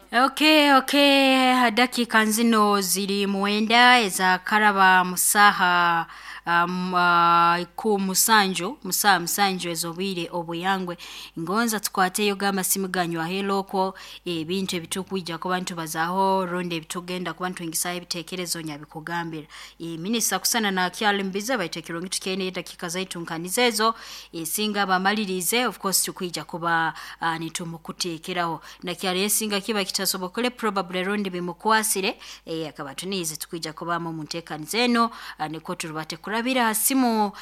Okay, dakika nzino ziri muwenda eza karaba musaha ku musanjo ezobwire obuyangwe ngonza tukwateyo gama simu ganyu aheloko ebintu ebitukwija ku bantu bazaho ronde ebitugenda ku bantu ingisa ebitekerezo nyabikugambira minisa kusana na kyalimbiza baitekero ngitukene dakika zaitu nkanizezo singa bamalirize of course tukwija kuba nitumukutekeraho na kyale singa kiba kitasobokole probably ronde bimukwasire akabatunize tukwija kuba mu muntekanizeno niko turubate kurabira hasimu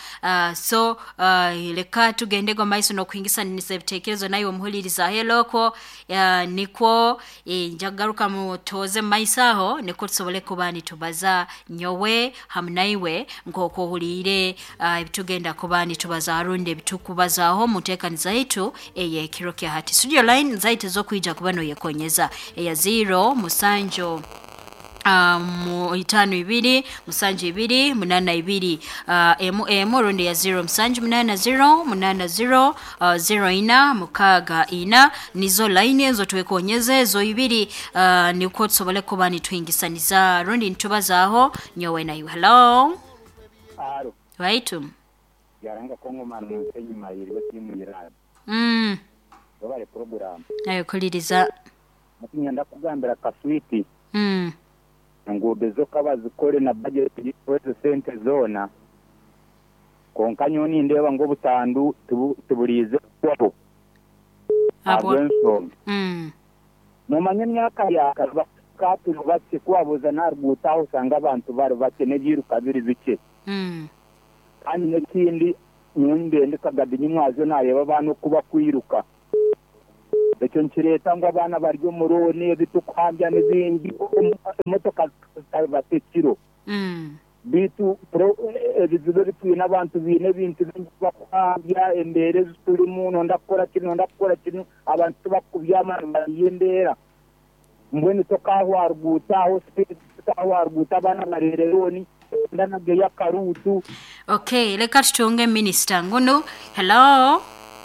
leka tugendego maiso no kuingisa nisebitekerezo nayo muhuliriza heloko niko njagaruka mutoze maisaho niko tusobole kubani tubaza nyowe hamnaiwe ngoko hulire bitugenda kubani tubaza arunde bitukubazaho mutekaniza yitu kiroke hati studio line zaite zo kuija kubano yekonyeza ya 0 musanjo itanu ibiri musanju ibiri munana ibiri ronde ya 0 musanju munana 0 munana 0 0 ina mukaga ina nizo line ezo twekonyeze zo ibiri niko tusobole kuba nitwingisaniza ronde ntubazaho nyowe na you. Hello waitu yaranga kongo manu senyuma yiri batimuyira bale program ayo kuliriza mukinyanda kugambira kaswiti ngubezo kabazikore na budget y'kwese center zona konkanyoni ndeba ngo butandu tuburize kwabo abo mumanye myaka ya katu batse kwabuza narubutaho sanga abantu bari bakene biru kabiri bike kandi n'ikindi nyumbe ndikagadi nyimwazo naye abantu kuba kwiruka Ecyo nkireta ngo abana baryo murone bitukwambya n'izindi motoka batekiro bitu pro ebizibe bitwi n'abantu bine bintu bakwambya embere zituri muno ndakora kino abantu bakubyama bayendera mbone tokawarguta hospital abana marereroni ndanage yakarutu. Okay, leka tutunge minister ngono. Hello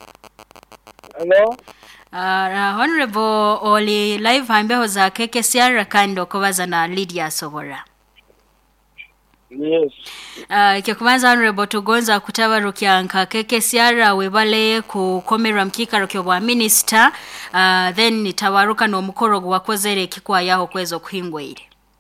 Honorable Oli live hambeho za keke siara kando kubaza na Lydia Sobora. Yes. Kikumanza Honorable tugonza kutabarukia nka keke siara webale kukomera mkika rokyo wa minister then nitawaruka no mukoro gwakozere kikwa yaho kwezo kuhingweire.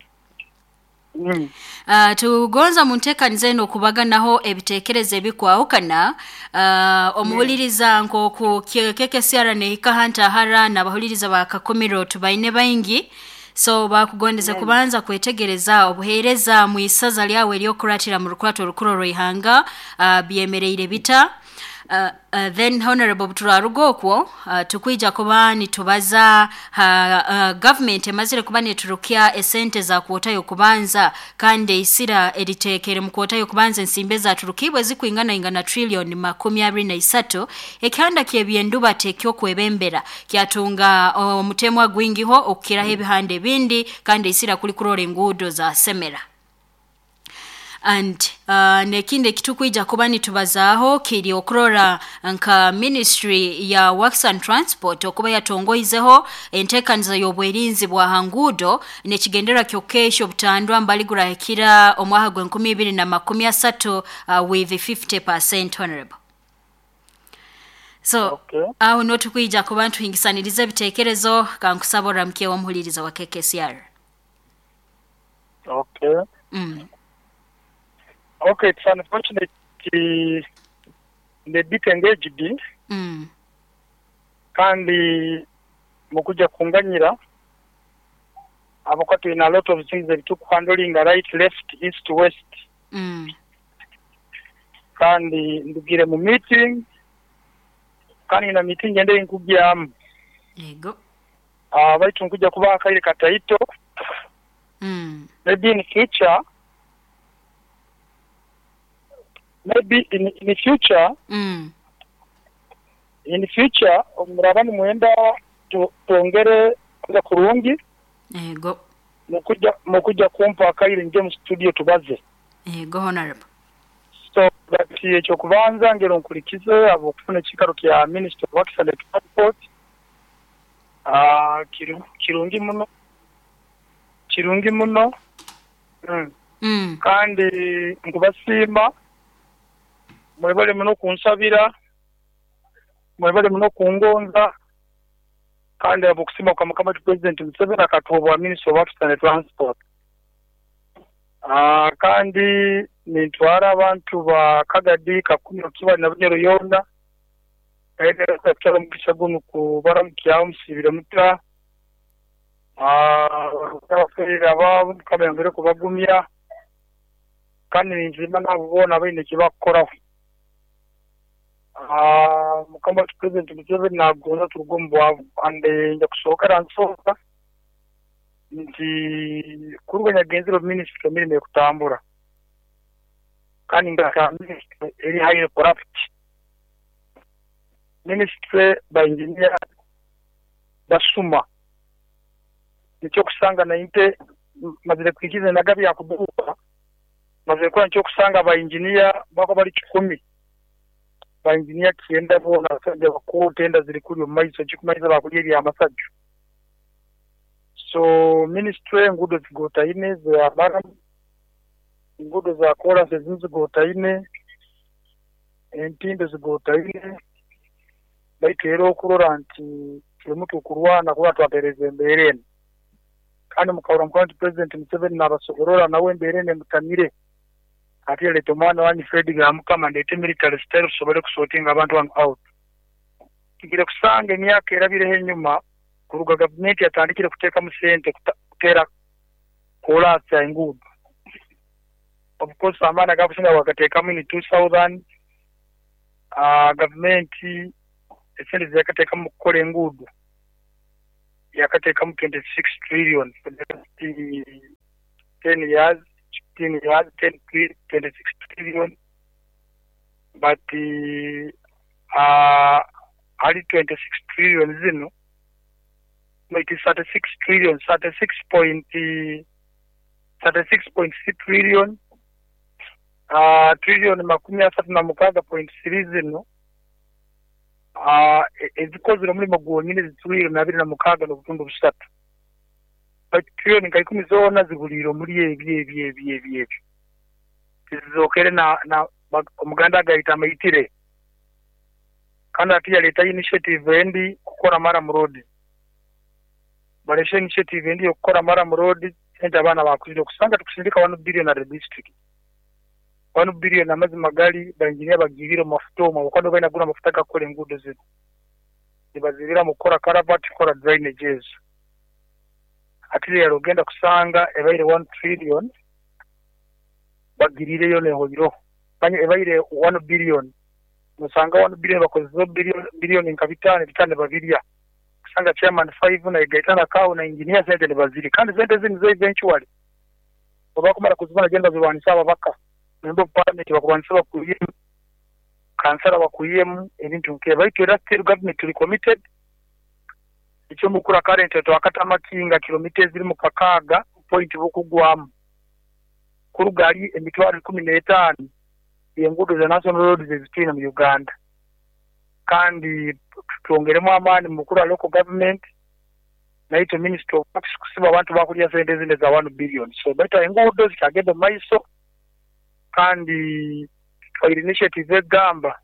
Tugonza munteka nzeno kubaga naho ebitekereze bikwahukana omuhuliriza nko ku keke siara ne ikahanta hara na bahuliriza bakakomero tubaine baingi so bakugondeze kubanza kwetegereza obuhereza mu isaza lyawe lyokuratira mu rukwato rukuroro ihanga biemereire bita then Honorable Buturarugokwo tukwija kubani tubaza government emazire kubani turukia esente za kuotayo kubanza kande isira editekere mkuotayo kubanza nsimbeza turukibwe ingana trillion 23 ekanda kyebyenduba tekyo kwebembera kyatunga mutemwa gwingiho okira hebihande bindi kande isira kuli kurore ngudo za semera and nekinde kitukwija kubani tubazaho kiri okrora nka ministry ya works and transport okuba yatongoizeho entekanza yobwerinzi bwa hangudo nekigendera kyokesho butandwa mbaligura hekira omwaha gwe 2030 with 50% honorable. So au notukwija kubantu hingisanirize bitekerezo kankusabora mke wa muhuliriza wa KKCR. Okay, it's unfortunate the bit engaged kandi mukuja kunganyira abakatu in a lot of things that took handling right left east west kandi ndugire mu meeting kandi na meeting ende nkujya yego baitu nkujya kuba akaire kataito maybe in future in the future umurabani muenda tuongere kuja kurungi yego mukuja kumpa akaire nje mu studio tubaze yego honorable so that yecho kubanza ngero nkurikize abo kufuna kikaro kya Minister of Works and Transport kirungi muno kandi nkubasimba mwebale muno kunsabira mwebale muno kungonza kandi abokusimba kwa Mukama President Museveni akatuwa Minister of Africa and Transport kandi nitwara abantu ba Kagadi Kakumiro Kiba na Bunyoro Yonda era kakira mukisha guno kubara mukyawo musibira mutra abafera aba kama yambere kubagumya kandi ninjima nabona bene kibakoraho Mukama President Museveni nagonza turugombo ande njya kusohoka ransohoka nti kurwanya genzero ministry mirimo kutambura kandi ngaka eri high corrupt ministry by engineer basuma nicyo kusanga na inte mazire kwikize nagabi yakuduka mazire kwa nicyo kusanga ba engineer bako bari 10 ba engineer kienda bona sanje bakutenda ziri kuri maiso chikumaiza bakuri ya masaju so ministry ngudo zigota ine za bara ngudo za kora zigota ine entindo zigota ine baitero kurora nti kimutu kurwana kuba twapereze mberene kandi mukabura mukwanti President Museveni nabasoborora nawe mberene mutamire ati leto mwana wani Fred Gamukama ndete military style sobere kusotinga abantu wangu out kigire kusanga emyaka erabire henyuma kuruga government yatandikire kuteka musente kutera kola cha ngudu of course amana gakushinga wakateka mu 2000 government essentially zakateka mu kole ngudu yakateka mu 26 trillion for the 10 years 26 trillion but ali 26 trillion zino it is 36 trillion 36.6 trillion trillion makumi asatu na mukaga point 3 zino ezikoze muri magonyine zitwire na 2 na mukaga no butundu busatu but trillion ngayikumi zona zibuliro muri ebye zizokere na omuganda gaita mayitire kandi ati leta initiative endi kukora Maramu Road baleshe initiative endi yokukora Maramu Road sente abana bakuzire kusanga tukusindika 1 billion na district 1 billion amazi magali ba engineer bagirira mafuto mu kwando baina guna mafuta gakole ngudo zino zibazirira mukora karavati kora drainages ati yarogenda kusanga ebaire 1 trillion bagirire yo neho biro banye ebaire 1 billion musanga 1 billion bakoze billion nkabitane bitane babiria kusanga chairman 5 na igaitana kawo na engineer zende ne baziri kandi zende zino eventually obakumara kuzibana genda zibanisaba baka nembo parliament bakubanisaba kuyiye kansala bakuyemu ebintu nke baitera state government to committed icyo mukura current to akatama kinga kilometers ziri mu kakaga point bukugwamu kurugali emitwaro 15 yengudo za national roads zizitine mu Uganda kandi tuongeremo amani mukura local government na ito minister of works kusiba abantu bakulia sente zinde za 1 billion so better engudo zikagenda maiso kandi kwa initiative gamba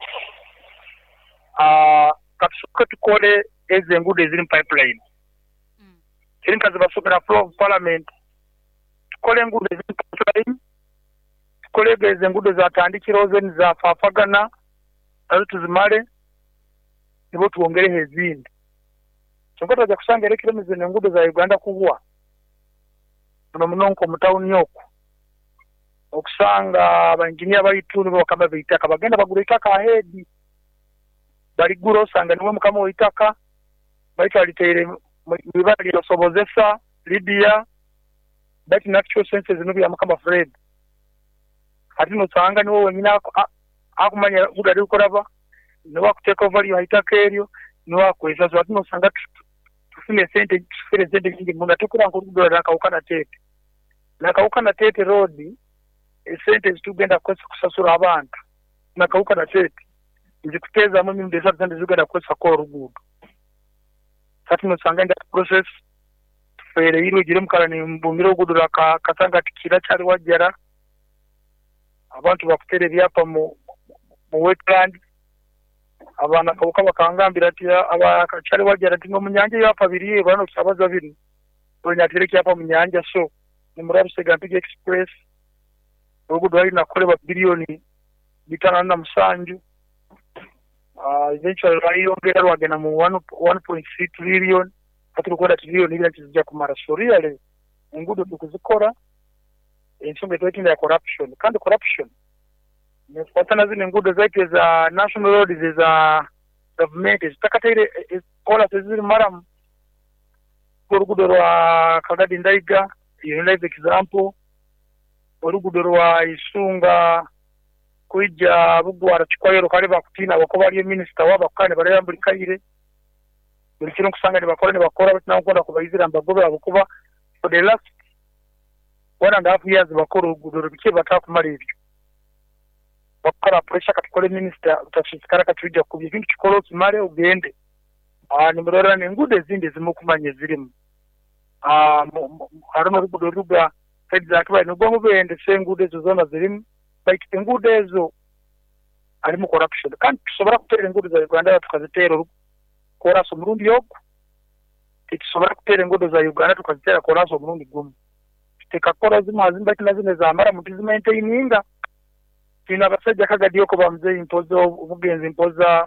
katusuka tukole eze ngudo ziri pipeline kirinka zibasukira flow of parliament tukole ngudo ziri pipeline tukole eze ngudo za tandikiro zeni za fafagana azo tuzimale nibo tuongere hezindi chongoto ja kusanga ile kilomita ngudo za Uganda kubwa munonko mutauni yoko okusanga abanginia bayitunu bakaba bitaka bagenda bagura itaka ahedi bali guro sanga niwe mukama oyitaka bayita litere mibali yosobozesa Libya but in actual sense zinubi amakamba Fred hatino sanga niwe wenyina akumanya gudari ukoraba niwa kuteka over yo itaka eryo niwa kwesa so hatino sanga tufine sente nyingi muna tukura ngudo nakawukana tete road sente zitugenda kwesa kusasura abantu nakawukana tete nzikuteza mu 10% zigenda kwesa ko rugudo kati nosanga nda process fere iro gire mukalani mbumiro gudura kasanga tikira cyari wajera abantu bakutere byapa mu wetland abana bakangambira ati abakachari wajera tingo munyanja yapa biriye bano kyabaza biri bonyatere cyapa munyanja so ni muri Segampige Express urugudwari nakoreba billioni bitana na musanju eventually rayongera rwagena mu 1.3 trillion aturukwenda trillion ile kizija kumara really ngudo tukuzikora ensonga twetinda ya corruption kandi corruption ni fatana zine ngudo zaite za national roads za government zitakataire kola ziziri maram urugudo rwa Kagadi Ndaiga live example urugudo rwa Isunga kuija bugwara chikoyero kale bakutina bako bali minister wabakane bali yambulikaire buli kino kusanga ne bakora batina nkonda kubayizira mbagobe abukuba for the last 1.5 years bakora urugudo rubike batakumara ibyo bakora pressure katukole minister utashikara katuja kubye bintu chikolo kimare ugende ni murora ne ngude ezindi zimukumanye zirimu harimo urugudo ruga exactly no gwo bende sengude zozona zirimu like engude ezo arimo corruption kandi tusobora kutera engude za Uganda tukazitera koraso murundi yoko tusobora kutera engude za Uganda tukazitera koraso murundi gumu teka kora zimazimba kinazine za mara mutizimento ininga tina basajja Kagadi yoko bamze impozo ubugenzi impoza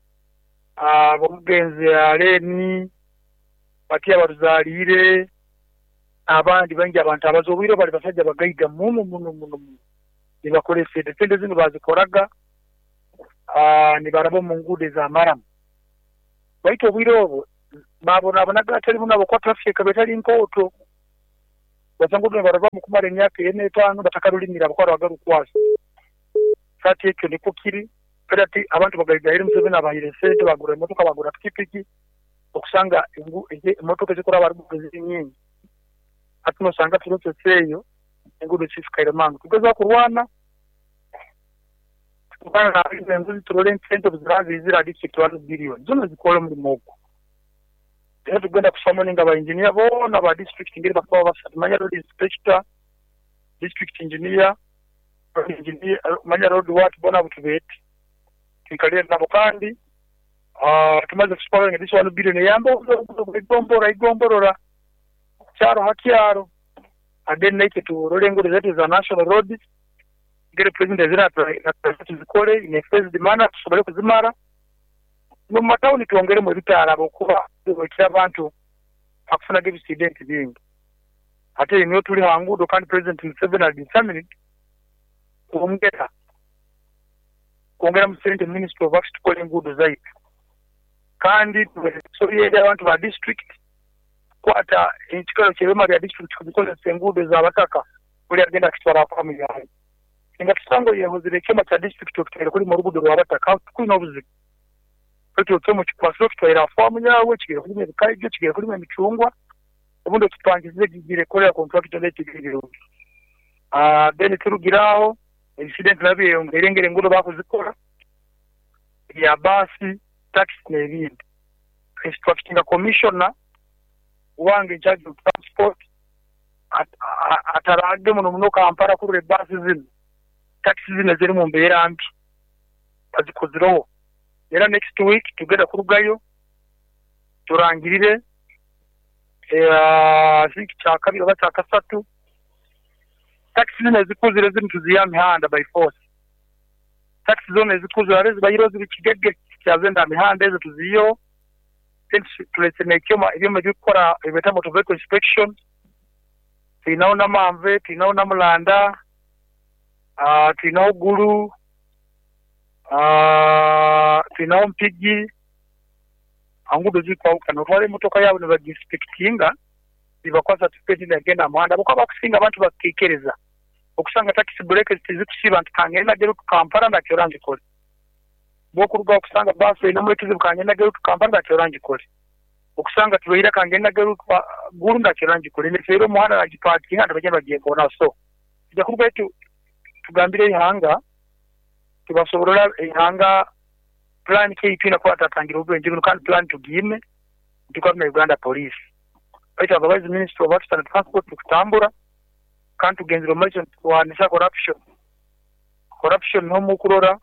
bamugenzi areni batia baruzalire abandi bangi abantu abazobiro bali basajja bagaiga muno nibakolese defende zino bazikoraga ni barabo mu ngude za maramu baito bwirobo babonaga atari munabo kwa traffic betali nkoto basangudu baraba mu kumara emyaka 5 batakarulimira bakora bagaru kwaso kati ekyo niko kiri kati abantu bagaiga iri musebe nabahire sente bagura motoka bagura pikipiki okusanga motoka zikora bari nyingi atuno sanga turutse seyo engudo chifikaire mangu tukaza kurwana tukana na nguzi turole center bizirazi izira district 1 billion zona zikole muri moko tugenda kusomoninga aba engineer bona ba district ngire bakaba basamanya road inspector district engineer manya road what bona butubeti tukalie nabo kandi tumaze kusomoninga this 1 billion yambo igomborora charo hakiaro and like to rolling good that is a national road get president zira zikole in a phased manner sobale kuzimara no matauni tuongere mu bitara bokuba bokira abantu akufuna accident bingi ate niyo tuli hangudo kandi president Museveni determined kuongera mu center ministry of acts calling good zaidi kandi so yeye abantu ba district kwata inchikalo chirema ya district kubikola sengudo za bataka kuli agenda kitwara family yawe inga kisango yehozire chema cha district okitera kuli mu rugudo rwa bataka kuino buziki kwetu kemo chikwaso kitwara family yawe kigere kuli mu kaije kigere kuli mu michungwa ubundo kipangize gigire kole contract ndetse kigire then turugiraho incident labi yongerengere ngudo bakuzikora ya basi taxi n'ebindi instructing commissioner wange charge of transport atarade muno Kampala kuri basi zino taxi zino ziri mu mbera mbi bazikoziroho era next week tugenda kurugayo turangirire siki cha kabiri bata kasatu taxi zino zikuzire zino tuziyamihanda by force taxi zone zikuzire arezi bayiro zibikigege cyazenda mihanda ezo tuziyo tulesenekema ibyo mubikora ibeta motor vehicle inspection tinaona mamve tinaona mulanda tinao guru tinao mpigi angudo zikwa ukano twale motoka yabo ne bagispectinga bibakwa certificate agenda amanda bukaba kusinga abantu bakikereza okusanga taxi breakers tizikusiba ntakangenda gero Kampala na Kyorangi kole bokuruga okusanga basi ino mwekizi bukangenda gero Kampala na Kyorangi kole okusanga tubeira kangenda gero guru na Kyorangi kole ne fero muhana na gipati nganda bagenda bagiye kona so ija kuruga tugambire ihanga tubasoborora ihanga plan KP na kwa tatangira ubwenje kandi plan tugime tukabina Uganda Police baita ababazi Ministry of Roads and Transport tukutambura kandi tugenzera omulation twanisa corruption no mukurora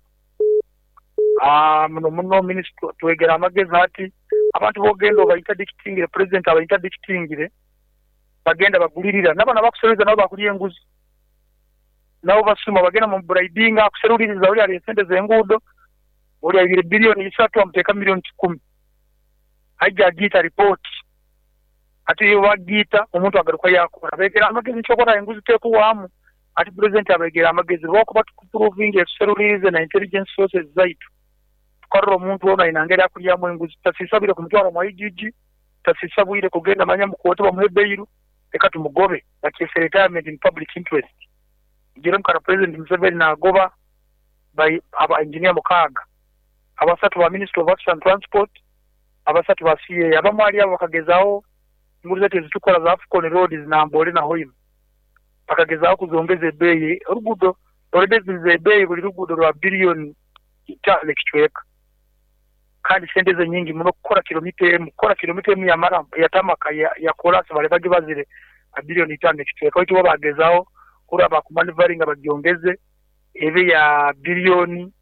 muno Ministry twegera amagezi ati abantu bogendo ba interdicting president aba interdicting bagenda bagulirira nabana bakusereza nabo bakuriye enguzi nabo basuma bagenda mu bribing akuseruriza uri ari sente zengudo uri ari bilioni 3 amteka milioni 10 ajja gita report ati wagita umuntu agaruka yakora begera amagezi chokora enguzi tekuwamu ati president abegera amagezi boko batuproving akuseruriza na intelligence sources zaitu tukaro umuntu wona inangera kuriya mu enguzi tasisabire kumutwara mu IGG tasisabire kugenda manya mu koto bamuhebeiru eka tumugobe bakise retirement in public interest Jerome Kara President Museveni na goba by aba engineer mukaga abasatu ba Ministry of Roads and Transport abasatu ba CA abamwali abo bakagezao muri zate zitukora za Afcon Roads na Mbole na Hoima bakagezao kuzongeza bei rugudo orede bei buri rugudo rwa billion itale kichweka kandi sente ze nyingi muno gukora kilometer ya mara ya tamaka ya korasi bale bagibazire a billion itane kichweka wito babagezao kuraba ku manufacturing abagiongeze ebe ya billion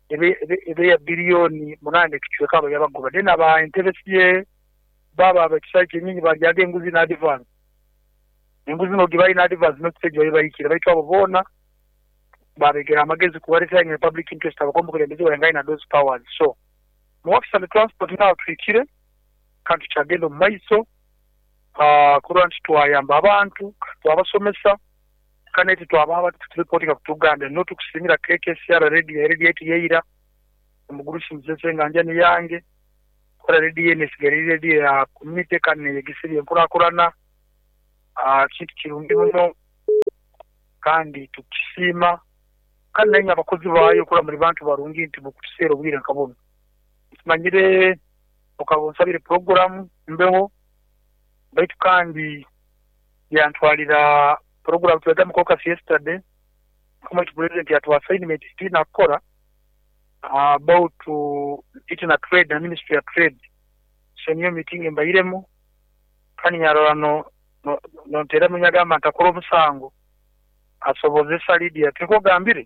munane kichweka abo yabagoba dena ba interesiye baba abakisake nyingi bajyage nguzi na advance nguzi no gibai na advance no tsejo yibayikira baito abo bona babegera amagezi ku retirement in public interest abakombo kurembeze bayangaye na those powers so mu office and transport now twikire kandi cyagendo maiso kuranti twayamba abantu twabasomesa kaneti twababa tureportinga kutuganda no tukusimira KKCR ready yeira umugurushi mzese nganja yange kora ready ready ya community kanne gisiri nkurakurana kitu kirumbi muno kandi tukisima kandi nanya abakozi bayo kora muri bantu barungi nti bukusero bwira kabone manyire ukabonsabire program mbeho baitu kandi yantwalira program tuweza mkoka yesterday kama president ya tu assignment tina kora about it na trade na Ministry of Trade senior meeting mbayiremo kandi nyarano no tera munyagama ntakora obusango asoboze Lydia tiko gambire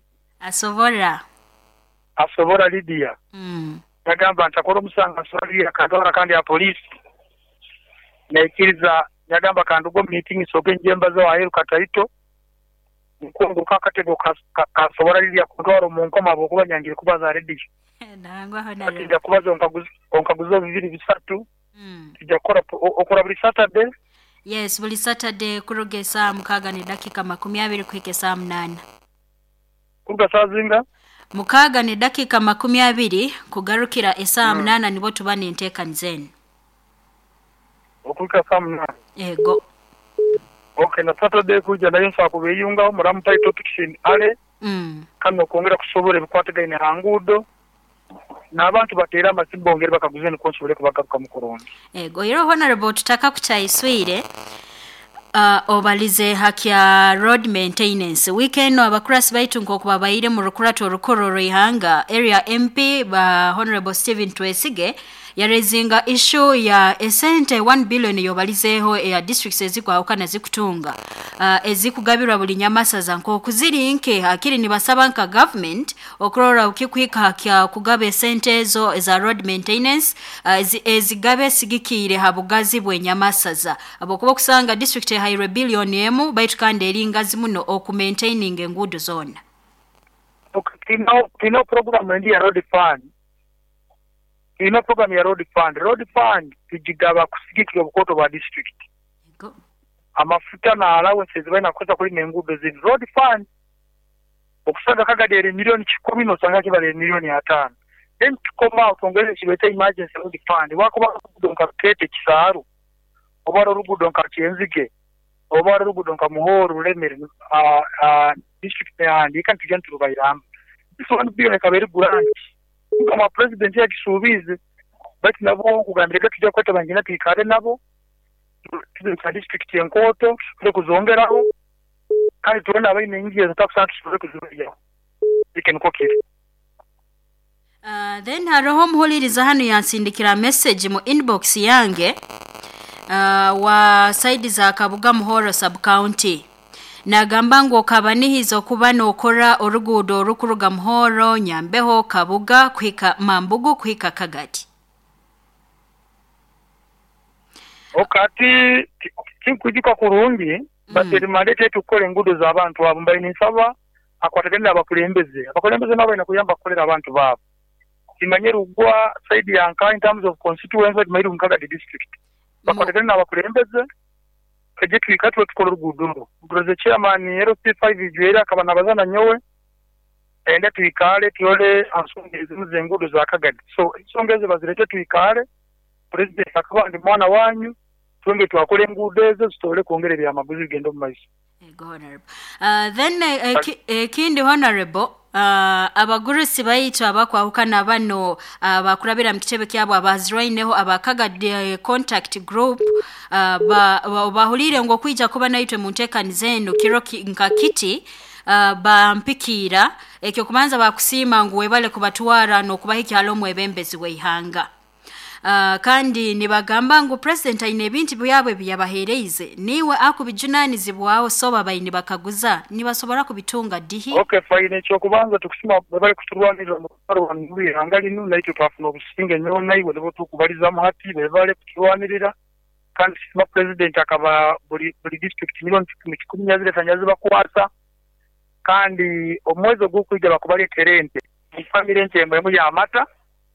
asobora Lydia yagamba ntakora omusango Lydia kadora kandi ya police nekiriza yagamba kandugo meeting soke njemba zo aheruka taito nkunguka katego kasobora Lydia kudoro mu nkoma abo kubanyangire kubaza Lydia nangwa hona tijja kubaza onkaguzo bibiri bisatu tijja okora buli Saturday. Yes, buli Saturday kuroge saa mukaga ni dakika 20 kuike saa 8. Kuruga saa zinga? Mukaga ni dakika 20 kugarukira esaa 8 nibo tubane nteka nzeni. Okuruga saa 8. Ego. Okay, na Saturday kuja na yonsa kubeyunga muramutai topiction ale. Kano kongera kusobora bikwatagane hangudo. Nabantu batera amasibongere bakaguzene konsobole kubagaruka mu Korongi. Ego yero honorable tutaka kuchayiswire obalize hakya road maintenance weekend abakurasi baitu nkokuba bayire mu rukurato rukororo ihanga area MP ba honorable Steven Twesige yarezinga issue ya esente 1 billion yobalizeho ya districts ezikwa okana zikutunga ezikugabirwa buli nyamasa za nko kuzirinke akiri nibasaba nka government okrora ukikwika hakya kugabe esente zo za road maintenance ezigabe sigikire habugazi bwe nyamasa za abokuba kusanga district high billion yemu baitu kandi eringazi muno okumaintaining engudo zone. Okay, tino program ndi ya road fund. Ino program ya road fund tujigaba kusigikira obukoto bwa district. Go. Amafuta na allowances bana koza kuli nengudo zin road fund okusaga kagadere milioni 10 no sanga kibale milioni 5. Then tukoma utongeze kibeta emergency road fund wakuba kudonka kete kisaru obaro rugudonka kienzige obaro rugudonka muhoro remere district ya ndika tujantu bayiramba so nbiyo kabere grant kama president ya kisubize bati nabo kugambira tujya kwata bangina tikare nabo tuza district ya Nkoto kuzongeraho kandi tubona abayine ingiye zatakusanga kuzongeraho ikenko kiri Then haroho muhuliriza hano yansindikira message mu inbox yange wa side za Kabuga Muhoro sub county nagamba ngo kabanihizo kuba nokora orugudo orukuruga Muhoro Nyambeho Kabuga kwika Mambugu kwika Kagati. Okati kinkujika kurungi bateri malete tukole ngudo za abantu abo mbaye nisaba akwategenda abakulembeze nabo ina kuyamba kolera abantu babo kimanyero gwa side yanka in terms of constituency mairu Kagadi district bakwategenda abakulembeze kaje twikatwe tukora urugudo the chairman RP5 ijwera akaba nabazana nyowe ende twikale tuyole ansongeze muzengudo za Kagadi so isongeze bazirete twikale president akaba ndi mwana wanyu twenge twakole ngudo ezo zitole kongerera amaguzi gendo mu maiso. Then kindi honorable abagurusi bayitwa abakwahukana bano bakurabira mu kitebe kyabo abaziraineho abakagade contact group bahulire ngo kwija kuba naitwe muntekanizeno kiroki nkakiti bampikira ekyo kumanza bakusima ngo webale kubatwara no kubahiki halomu ebembezi weihanga. Kandi nibagamba ngo president aine binti byabwe byabahereize niwe akubijunanizi bwawo soba bayini bakaguza nibasobora kubitunga dihi. Okay fine cyo kubanza tukusima bari kuturwanira mu barwanira angali nu naito tafuna obusinge nyo naiwe lebo tukubaliza mu hati bale kuturwanirira kandi sima president akaba buri district million 10 yazire tanyazi bakwasa kandi omwezo gukujja bakubali terente family ntembe mu ya mata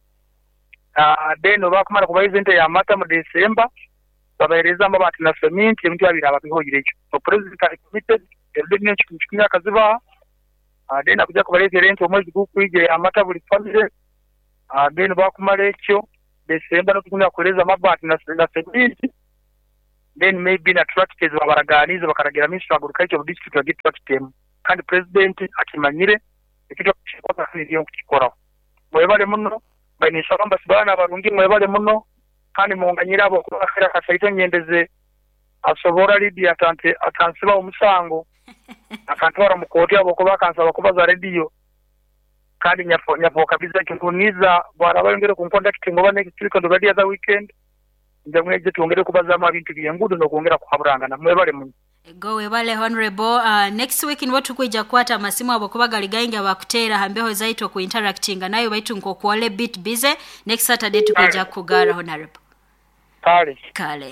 then bakumara kubayize nte ya mata mu December babahereza amabati na cement emuntu abira ababihogire cyo so president ari committed everything cy'imyaka akaziba then akujya kubareza rent omwezi gukwijye ya mata buri family then bakumara cyo December no tukunda kureza amabati na cement then maybe na tractors babaraganize bakaragira ministry agriculture district ya tractem kandi president akimanyire ikito cyakora n'ibyo kukikora mwebale muno banisha kwamba sibana barungi mwebale muno kandi munganyira abo kubakira kasaito nyendeze asobora lidi atansiba umusango akantwara mukoti abo kubakansa kubaza radio kandi nyapo kabiza kikuniza bwana bayongere ku contact ngo bane kiriko ndo radio za weekend ndamweje tuongere kubaza amabintu byangudo no kuongera kuhaburanga na mwebale muno. Go webale honorable next week in watu kuija kwata masimu abo kubagaligainga bakutera hambeho zaito ku interactinga nayo baitu nko kwale bit busy next Saturday tukuja kugara honorable kale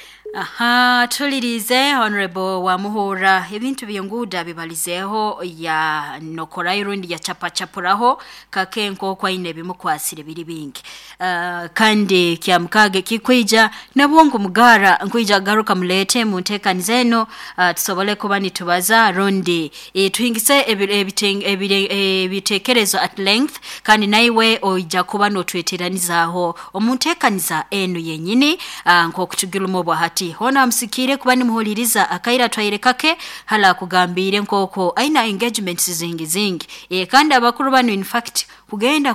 tulirize honorable wa Muhora ebintu byonguda bibalizeho ya nokora irundi ya chapuraho kakenko kwa ine bimukwasire biri bingi kandi kyamkage kikwija nabongo mugara nkwija garuka mulete muntekanizeno tusobole kuba nitubaza rondi tuhingise ebitekerezo at length kandi naiwe oija kuba no tweteranizaho omuntekaniza eno yenyini nko kutugiruma bwahati hona msikire kuba ni muhuliriza akaira twaire kake hala kugambire nkoko aina engagements zingi kandi abakuru bano in fact kugenda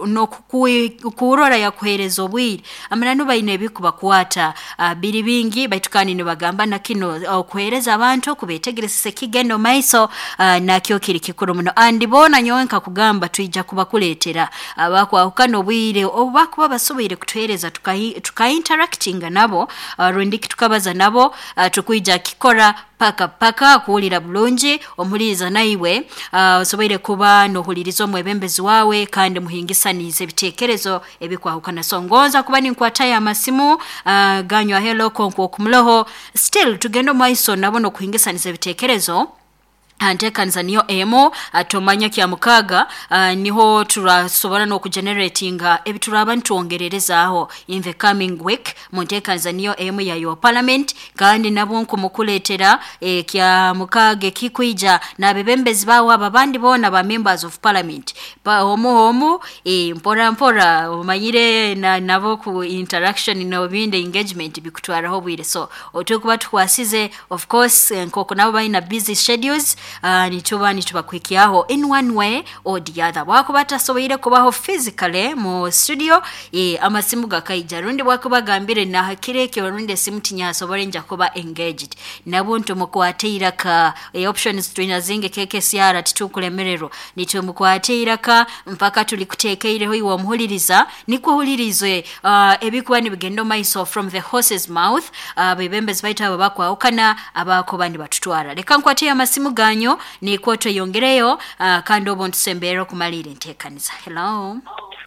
kurora ya kuherezo bwiri amanano baine bikuba kuata biri bingi baitukani ne bagamba na kino kuhereza abantu kubetegerese kigeno maiso na kyo kiri kikuru muno andi bona nyonka kugamba tuija kuba kuletera abakwahukano bwire obakuba basubire kutuhereza tuka interacting nabo rundiki tukabaza nabo tukuija kikora paka kuulira bulungi omuliza naiwe sobere kuba no hulirizo mwebembezi wawe kandi muhingisanize bitekerezo ebikwahukana songoza kuba ni nkwata ya masimu ganywa hello konko kumloho still tugendo maiso nabo no kuhingisanize bitekerezo antekanza niyo emo atomanya kya mukaga niho turasobora no kugeneratinga ebituraba ntuongererezaho in the coming week muntekanza niyo emo ya your parliament kandi nabonko mukuletera kya mukage kikwija nabebembezi bawo ababandi bona ba members of parliament ba homo mpora umanyire nabo ku interaction no binde engagement bikutwaraho bwire so otukuba twasize of course nkoko nabo baina busy schedules nituba kwikiaho in one way or the other wakuba tasoboire kubaho physically mu studio amasimu gakaija rundi wakuba gambire na hakireke rundi simuti nyasobore nja kuba engaged nabuntu mukwateira ka options twinazinge KKCR titukulemerero nitumukwateira ka mpaka tulikutekeireho iwo muhuliriza nikuhulirizwe ebikuba nibigendo maiso from the horse's mouth bebembezi baita babakwa okana abako bandi batutwara leka nkwate amasimu ganyo ni kwoto yongereyo kandi obontu sembero kumalire ntekaniza. Hello.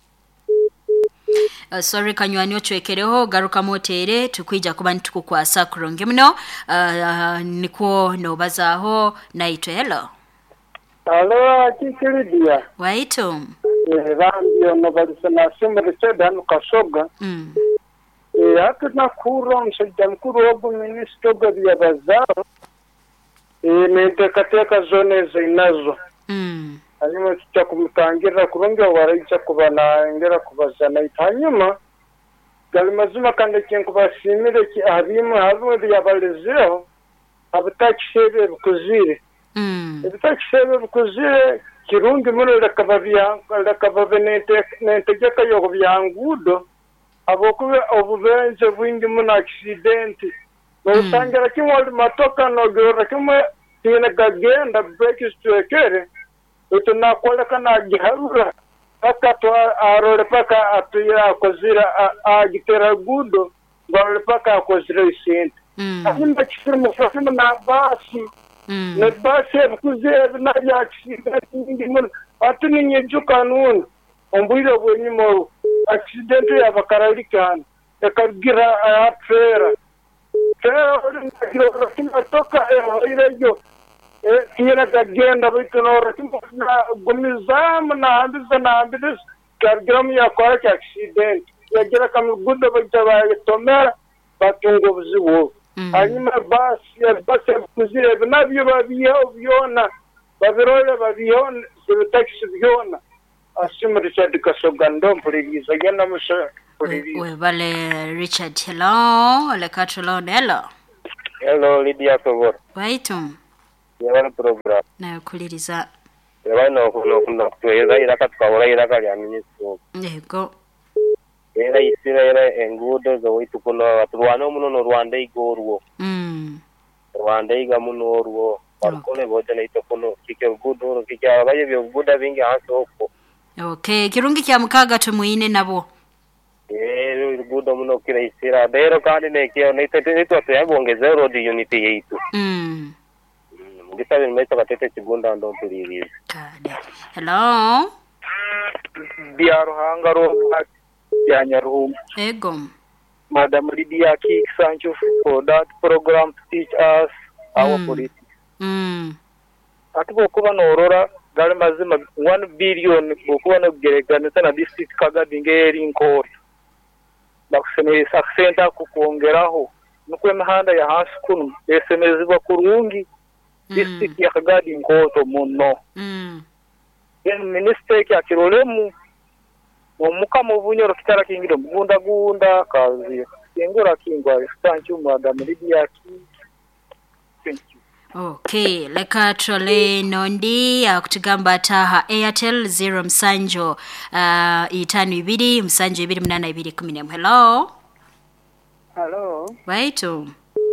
Sorry kanywani ochwekereho garuka motere tukwija kuba nitukukwasa kuronge mno niko nobazaho naitwe. Hello. Hello Kikiridia. Waito. Rambio no balisana simba sedan kasoga. Hatuna kuro msajja mkuru obu ministro gadi ya bazaro nitekateka zone zinazo hanyuma tuca kumutangira kurongera warayica kubanangera kubazana hanyuma gali mazima kandi kintu basimire ki abimu hazo yabalezero abatakishebe bukuzire abatakishebe bukuzire kirungi muri rakabavya nentegeka yo byangudo abokuwe obubenje bwingi muna accident no sangira kimwe matoka no gora kimwe tina gagenda breaks to ekere utuna koleka na giharura akato arole paka atuya kozira agitera gudo ngole paka kozira isent nimba kifirmu fasima na basi ne basi kuze na ya accident ngi mun atuni nyejuka nunu ombuiro bwenyimo accident ya bakaralikan ekagira afera kila toka irejo kila gagenda bitonora kimna gumizam na ambis kargram ya kwa accident yagira kam gudo bitaba tomera batungo buziwo hanyuma basi kuzire nabyo babiona babiroya babiona taxi biona asima Richard Kasogando mpuliriza genda musha mpuliriza we vale Richard. Hello le katolo hello. Hello Lydia Tobor. Waitum yabana program na kuliriza yabana no kutoyeza iraka tukabora iraka ya ministro yego era isira era engudo zo witukuno aturwana muno no Rwanda igorwo Rwanda igamuno orwo bakole bote na itokuno kike gudo kike abaye byo guda bingi hasoko. Okay, kirungi kya mukaga tumuine nabo. Gudo muno kira isira dero kandi nekyo nitete tuyabongeze road unity yaitu. Ngisa nimesa katete kigunda ndo tuliriza. Hello. Biaro hangaro ya Nyaruhum. Ego. Madam Lydia Kik Sancho for that program to teach us our politics. Atuko kuba norora gali mazima 1 billion bokuba no gereganisa na district kagadingeri inkori bakusene saksenta kuongeraho nukwe mahanda ya haskunu esemezibwa kurungi district ya kagadi inkoto muno minister ya kirolemu omuka mubunyoro kitara kingiro gunda kazi ngora kingwa stanchu Madam Lydia Kik. Thank you. Okay, leka trole nondi kutugamba taha Airtel 0 msanjo 5 msanjo 28 Hello. Hello. Waitu.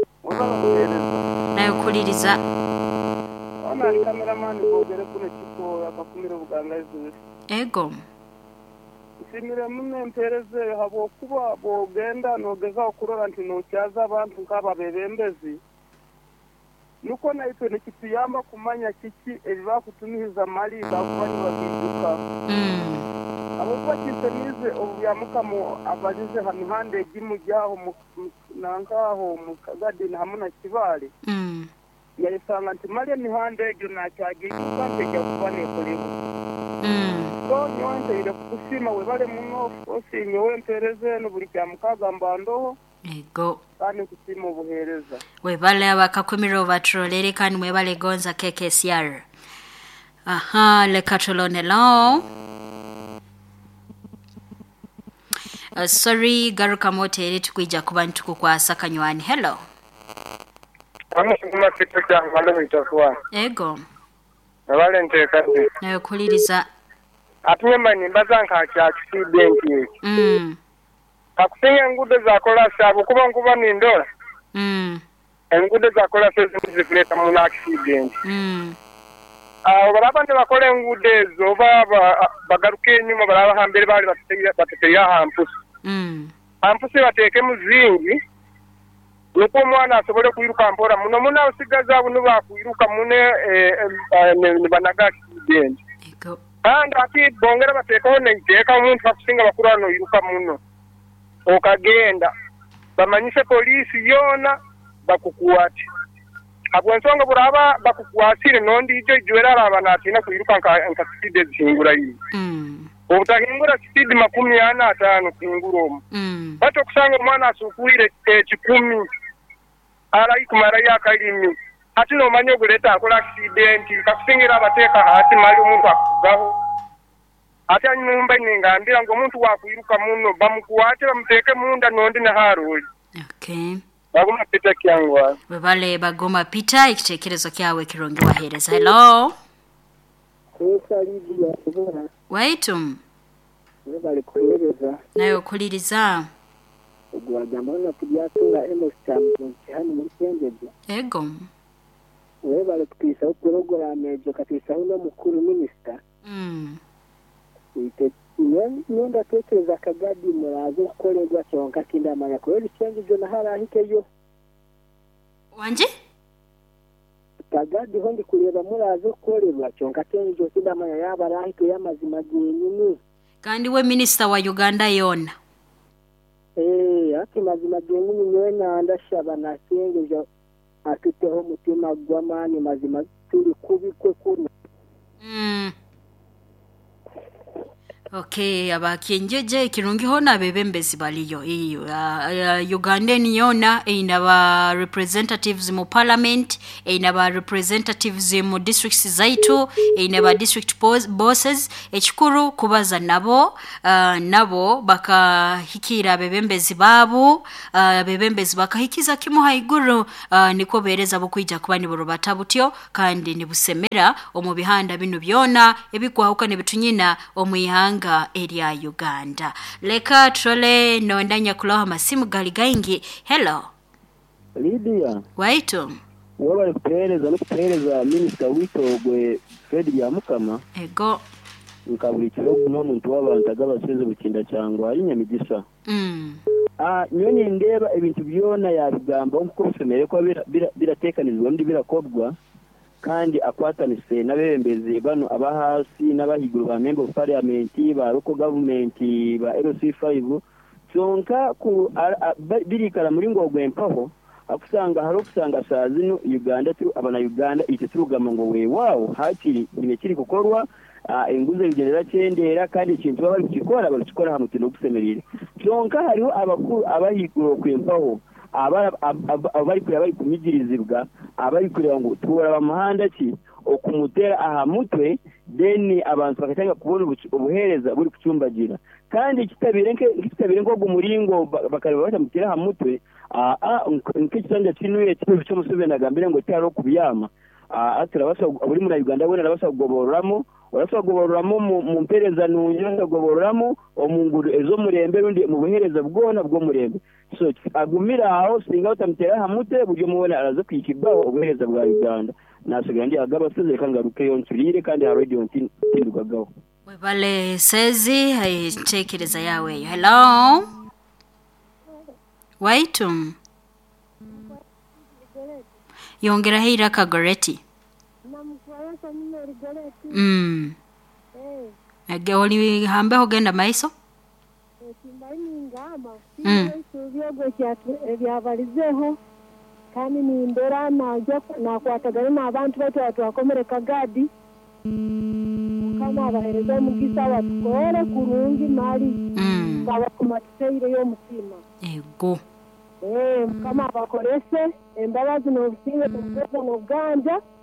Na ukuliriza. Ona cameraman bogere kuna chiko akakumira buganga izu. Ego. Simire munne mpereze habo kuba bogenda nogeza okurora nti no cyaza abantu nkaba bebembezi. Nuko na ito nikituyamba kumanya kiki ebiba kutumiza mali bakubani babiduka. Abo bakitenize obuyamukamo abalize hamihande gimu jyaho nangaho mukagadi hamuna kibali. Yalisanga nti mali emihande egyo nakyagi kante kya kubane kulibu. So nyonte ile kusima webale muno osi nyowe mpereze no buli kya mukaga mbandoho. Ego. Kandi kusima obuhereza. Webale abakakumiro batrolere kandi mwebale gonza KKCR. Aha, le katolone lao. Sorry, garuka mote ili tukuija kuba ntuku kwa sakanywani. Hello. Ama kuma kitu cha ngalo itakuwa. Ego. Abale ntekadde. Nayo kuliriza. Atumye manimbaza nka kya accident iki. Akusinga enguudo zakola sabo kuba nkuba nindola. Enguudo zakola sezimu zikuleta mu accident. Baraba bakola enguudo ezo bagaruke enyuma baraba hambere bali bateteya hampusi. Hampusi bateeke muzingi nuko omwana asobole kuyiruka mpora muno muna usigaza bunu bakwiruka mune banaga accident. Kandi ati bongera bateekaho neiteeka omuntu akusinga bakuru hano yiruka muno okagenda bamanyise polisi yona bakukuwati abwensonga buraba bakukwasire nondi ijo ijwera araba natina kuyiruka nka speed zingura yi obutahingura speed 45 kinguro bato kusanga omwana asukuire 10 ara ikumara yakalimi ati no manyo guleta akola accident kakusingira abateeka hati mali omuntu akugaho ati anyumba ningambira ngo omuntu wakuyiruka muno bamukuwate bamuteeke munda nondi na haroli. Okay. Bagoma Peter kyangwa. Bale bagoma Peter ikitekerezo kyawe kironge wahereza. Hello. Waitum. Bale kuhereza. Nayo kuliriza. Ogwa jambo kubyatula emostambo hano muri Kengeje. Ego. Bale kutisa program ejo katisa uno mukuru minister. Nyenda tekereza kagadi murazo kukolerwa cyonka kindamanya ko icyengeje na harahikeyo wanje kagadi hondi kureba murazo kukolerwa cyonka kengeje kindamanya yabarahike yamazima gyenini kandi we minister wa Uganda yona ati mazima gyenini nyena ndashaba na kengeje akiteho mutima gwamani mazima turi kubikwe kuno Okay, abakenjeje kirungiho nabebembezi baliyo iyo Uganda niyona ina ba representatives mu parliament ina ba representatives mu districts zaitu ina ba district bosses ekikuru kubaza nabo bakahikira bebembezi babu bebembezi bakahikiza kimo haiguru niko bereza bukwijja kuba ni borobata butyo kandi nibusemera omubihanda bino byona ebikwahuka ne bitunyina omuyihanga area Uganda. Leka trole no ndanya kuloha masimu galigaingi. Hello. Lydia. Waitu. Wabale kupereza minister wito gwe Fred ya Mukama. Ego. Nkabulikiro kuno muntu w'abantu agabaseze bukinda cyangwa ari nyamigisa. Nyonye ndeba ebintu byona ya bigamba nko kusomere ko biratekanizwa ndi birakobwa kandi akwatanise nabembeze bano abahasi n'abahiguru ba member of parliament ba local government ba LC5 sonka ku birikala muri ngogwe empaho akusanga harokusanga sazino Uganda tu abana Uganda itetugama ngo we wow hakiri nimekiri gukorwa enguze bigerera cyendera kandi ikintu bari kukikora hamutino gusemerire sonka hariho abakuru abahiguru ku empaho abari kumigirizibwa abari kureba ngo tubora bamahanda ki okumutera aha mutwe then abantu bakatanga kubona ubuhereza buri kucyumbagira kandi kitabire ngo gumuringo bakareba batamutera aha mutwe nk'ikitanja kinuye cyo musubira nagambire ngo cyaro kubiyama aturabasa buri muri Uganda bone arabasa kugobororamo urasogororamo mu mpereza n'unyanga gobororamo omunguru ezo murembe rundi mu buhereza bwona bwo murembe so agumira aho singa utamutera hamute buryo mubona araza kwikibwaho ubuhereza bwa Uganda nasigaye ndi agabaseze kangaruke yonturire kandi ha radio ntindugagaho webale sezi haitekereza yawe. Hello. Waitum. Yongera hira kagoreti. Ege oli hambe hogenda maiso? Ebyabalizeho kandi nimbera na kwatagana n'abantu batu akomere kagadi kama abahereza mugisa watukore kurungi mali baba kumatseire yo mutima ego kama abakorese embabazi no bisinge kumeza no ganja